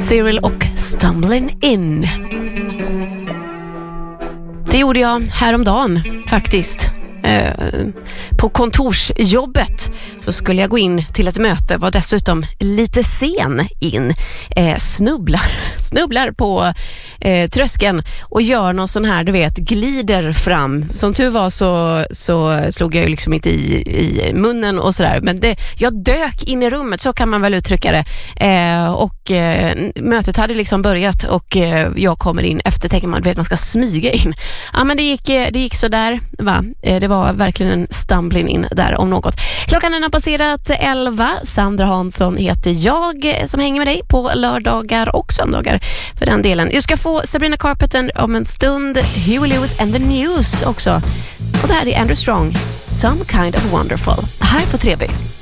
Cyril och Stumbling In. Det gjorde jag häromdagen faktiskt. På kontorsjobbet så skulle jag gå in till ett möte, var dessutom lite sen in, snubblar på tröskeln och gör någon sån här, du vet, glider fram. Som tur var så slog jag ju liksom inte i munnen och sådär, men jag dök in i rummet, så kan man väl uttrycka det, och mötet hade liksom börjat och jag kommer in efter, tänker man ska smyga in. Ja, men det gick så där, va? Det var verkligen en stumbling in där om något. Klockan har passerat 11. Sandra Hansson heter jag som hänger med dig på lördagar och söndagar för den delen. Du ska få Sabrina Carpenter om en stund, Huey Lewis and the News också. Och det här är Andrew Strong, Some Kind of Wonderful, här på 3B.